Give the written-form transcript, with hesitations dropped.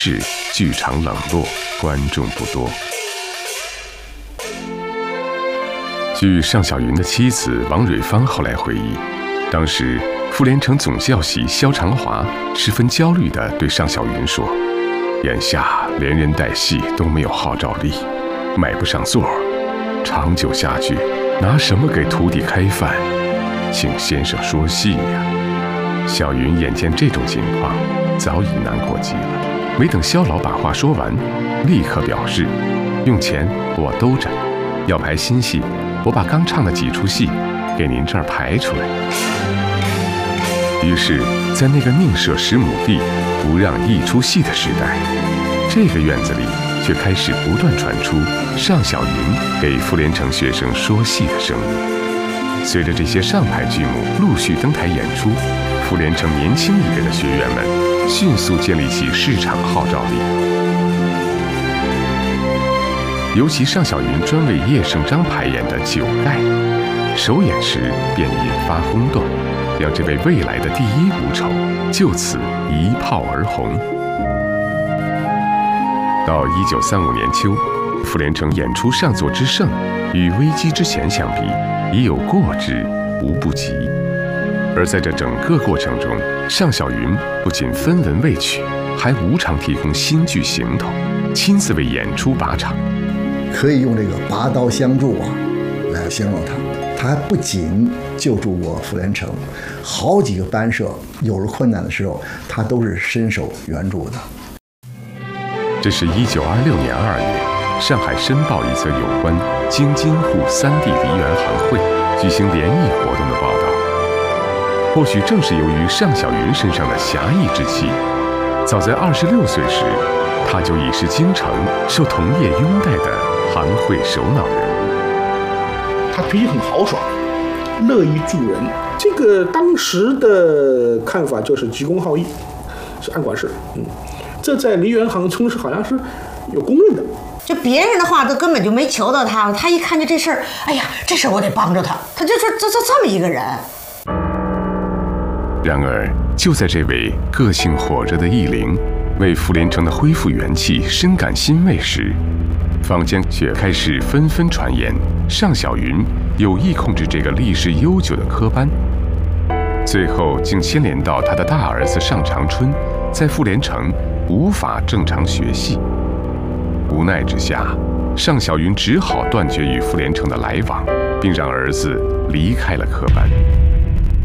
是剧场冷落，观众不多。据尚小云的妻子王蕊芳后来回忆，当时傅连城总教习萧长华十分焦虑地对尚小云说：“眼下连人带戏都没有号召力，卖不上座，长久下去，拿什么给徒弟开饭？请先生说戏呀！”小云眼见这种情况，早已难过极了。没等萧老把话说完，立刻表示：“用钱我兜着，要排新戏，我把刚唱的几出戏给您这儿排出来。”于是，在那个宁舍10亩地不让一出戏的时代，这个院子里却开始不断传出尚小云给傅连城学生说戏的声音。随着这些上派剧目陆续登台演出，傅连城年轻一辈的学员们迅速建立起市场号召力。尤其尚小云专为叶圣章排演的《九盖》，首演时便引发轰动，让这位未来的第一武丑就此一炮而红。到1935年秋，傅连城演出《上座之圣》，与危机之前相比，已有过之无不及。而在这整个过程中，尚小云不仅分文未取，还无偿提供新剧行头，亲自为演出把场。 可以用这个拔刀相助来形容他。他不仅救助过傅连城，好几个班社有了困难的时候，他都是伸手援助的。 这是1926年2月，上海申报一则有关京津沪3地梨园行会举行联谊活动的报道。或许正是由于尚小云身上的侠义之气，早在26岁时，他就已是京城受同业拥戴的行会首脑人物。 他脾气很豪爽，乐于助人。这个当时的看法就是急公好义，是按管事。这在梨园行村是好像是有公认的。 就别人的话都根本就没求到他，他一看见这事儿，哎呀，这事儿我得帮着他，他就说这么一个人。 然而，就在这位个性火热的义伶为傅连城的恢复元气深感欣慰时，坊间却开始纷纷传言尚小云有意控制这个历史悠久的科班，最后竟牵连到他的大儿子尚长春在傅连城无法正常学戏。无奈之下，尚小云只好断绝与傅连城的来往，并让儿子离开了科班。